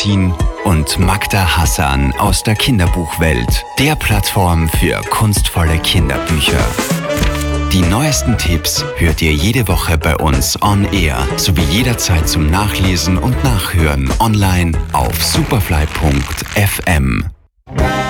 Magazin und Magda Hassan aus der Kinderbuchwelt, der Plattform für kunstvolle Kinderbücher. Die neuesten Tipps hört ihr jede Woche bei uns on air, sowie jederzeit zum Nachlesen und Nachhören online auf superfly.fm.